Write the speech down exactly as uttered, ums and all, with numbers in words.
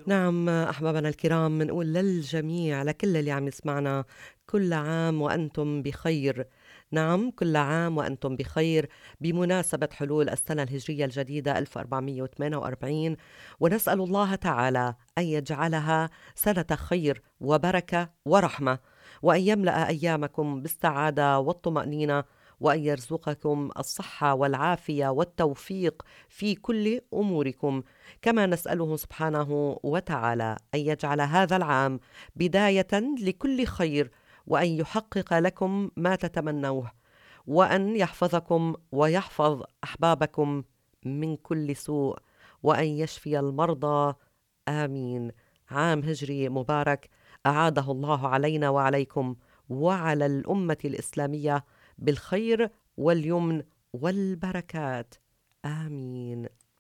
نعم أحبابنا الكرام، بنقول للجميع، لكل اللي عم يسمعنا، كل عام وأنتم بخير. نعم، كل عام وأنتم بخير بمناسبة حلول السنة الهجرية الجديدة ألف وأربعمئة وثمانية وأربعين، ونسأل الله تعالى أن يجعلها سنة خير وبركة ورحمة، وأن يملأ أيامكم بالسعادة والطمأنينة، وأن يرزقكم الصحة والعافية والتوفيق في كل أموركم. كما نسأله سبحانه وتعالى أن يجعل هذا العام بداية لكل خير، وأن يحقق لكم ما تتمنوه، وأن يحفظكم ويحفظ أحبابكم من كل سوء، وأن يشفي المرضى. آمين. عام هجري مبارك أعاده الله علينا وعليكم وعلى الأمة الإسلامية بالخير واليمن والبركات. آمين.